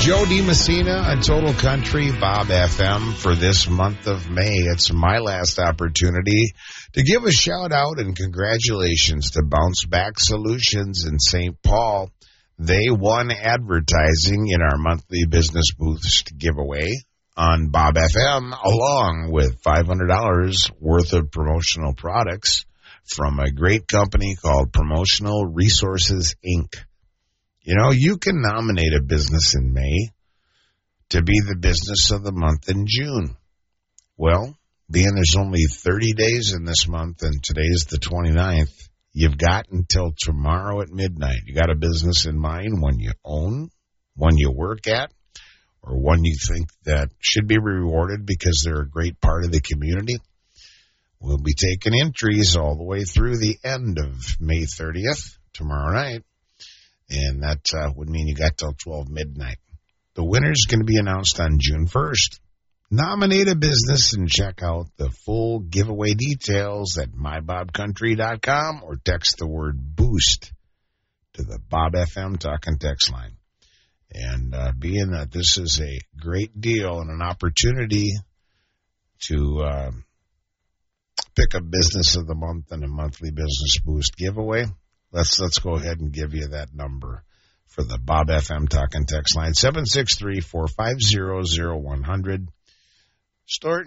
Joe DiMessina on Total Country, Bob FM for this month of May. It's my last opportunity to give a shout out and congratulations to Bounce Back Solutions in St. Paul. They won advertising in our monthly business boost giveaway on Bob FM, along with $500 worth of promotional products from a great company called Promotional Resources, Inc. You know, you can nominate a business in May to be the business of the month in June. Well, being there's only 30 days in this month and today's the 29th, you've got until tomorrow at midnight. You got a business in mind, one you own, one you work at, or one you think that should be rewarded because they're a great part of the community. We'll be taking entries all the way through the end of May 30th, tomorrow night. And that would mean you got till 12 midnight. The winner's going to be announced on June 1st. Nominate a business and check out the full giveaway details at mybobcountry.com or text the word BOOST to the Bob FM talk and text line. And being that this is a great deal and an opportunity to pick a business of the month and a monthly business boost giveaway, let's go ahead and give you that number for the Bob FM talk and text line, 763-450-0100. Start